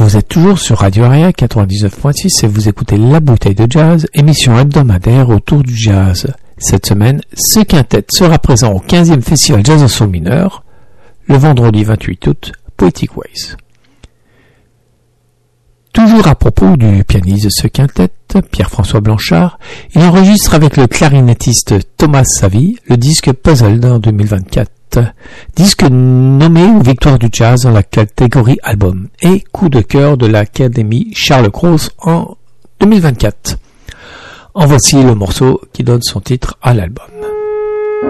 Vous êtes toujours sur Radio Aria 99.6 et vous écoutez La Bouteille de Jazz, émission hebdomadaire autour du jazz. Cette semaine, ce quintet sera présent au 15e Festival Jazz en Sol mineur, le vendredi 28 août, Poetic Ways. Toujours à propos du pianiste de ce quintet, Pierre-François Blanchard, il enregistre avec le clarinettiste Thomas Savy le disque Puzzled en 2024. Disque nommé aux victoires du jazz dans la catégorie album et coup de cœur de l'Académie Charles Cros en 2024. En voici le morceau qui donne son titre à l'album.